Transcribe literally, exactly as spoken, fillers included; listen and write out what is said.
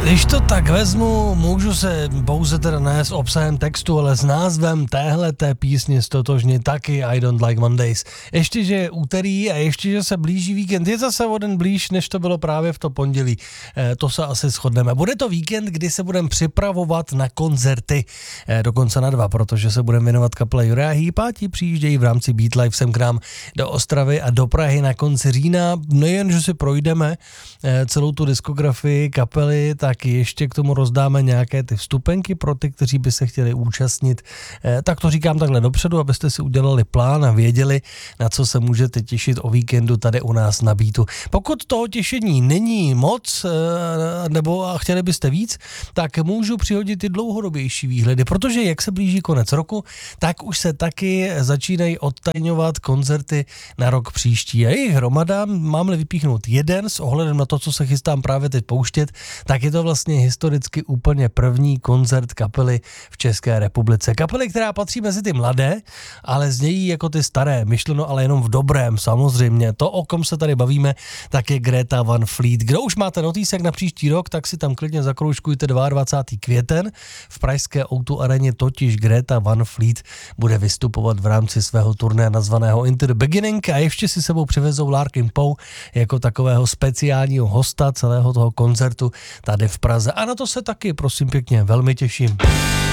Když to tak vezmu, můžu se pouze teda ne s obsahem textu, ale s názvem téhleté písně stotožnit taky I Don't Like Mondays. Ještě, že je úterý a ještě, že se blíží víkend, je zase o den blíž, než to bylo právě v to pondělí. E, to se asi shodneme. Bude to víkend, kdy se budeme připravovat na koncerty, e, dokonce na dva, protože se budeme věnovat kapele Juraja Hýpa, ti přijíždějí v rámci Beat Life sem k nám do Ostravy a do Prahy na konci října. Nejen, že si projdeme e, celou tu diskografii kapely, tak ještě k tomu rozdáme nějaké ty vstupenky pro ty, kteří by se chtěli účastnit. E, tak to říkám takhle dopředu, abyste si udělali plán a věděli, na co se můžete těšit o víkendu tady u nás na Beatu. Pokud toho těšení není moc, e, nebo a chtěli byste víc, tak můžu přihodit i dlouhodobější výhledy, protože jak se blíží konec roku, tak už se taky začínají odtajňovat koncerty na rok příští. A jejich hromada, mám-li vypíchnout jeden s ohledem na to, co se chystám právě teď pouštět, tak je to vlastně historicky úplně první koncert kapely v České republice. Kapely, která patří mezi ty mladé, ale znějí jako ty staré, myšleno ale jenom v dobrém, samozřejmě. To, o kom se tady bavíme, tak je Greta Van Fleet. Kdo už máte notýsek na příští rok, tak si tam klidně zakroužkujte dvacátého druhého květen. V pražské ó dvě areně totiž Greta Van Fleet bude vystupovat v rámci svého turné nazvaného Into the Beginning a ještě si sebou přivezou Larkin Poe jako takového speciálního hosta celého toho koncertu tady v Praze. A na to se taky, prosím pěkně, velmi těším.